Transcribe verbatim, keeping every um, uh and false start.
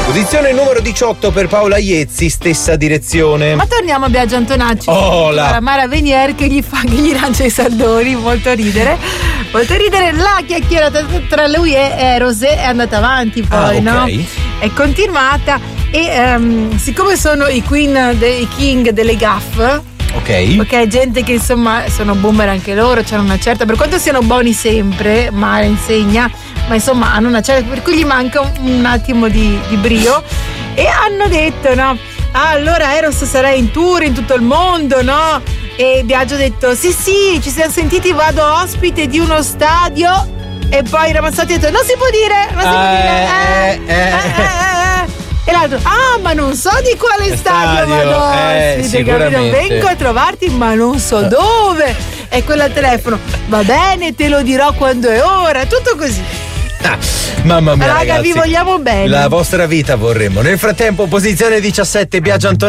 Posizione numero diciotto per Paola Iezzi, stessa direzione. Ma torniamo a Biagio Antonacci. Oh, la... la Mara Venier che gli fa, che gli lancia i saldoni, molto ridere. Molto ridere, la chiacchierata tra lui e Eros è andata avanti poi, ah, okay. no? È continuata e um, siccome sono i queen, dei king delle gaffe. Ok. Ok, gente che insomma sono boomer anche loro, c'hanno una certa, per quanto siano buoni sempre, Mara insegna, ma insomma hanno una certa, per cui gli manca un, un attimo di, di brio e hanno detto, no? Ah, allora Eros sarà in tour in tutto il mondo, no? E Biagio ha detto sì sì, ci siamo sentiti, vado ospite di uno stadio e poi Ramazzotti ha detto non si può dire, non si può dire eh, eh, eh, eh. E l'altro, ah, ma non so di quale stadio, stadio vado eh, ospite, capito? Vengo a trovarti, ma non so dove. E quello al telefono, va bene, te lo dirò quando è ora, tutto così. Ah, mamma mia, raga, ragazzi, vi vogliamo bene. La vostra vita vorremmo. Nel frattempo, posizione diciassette, Biagio Antonacci.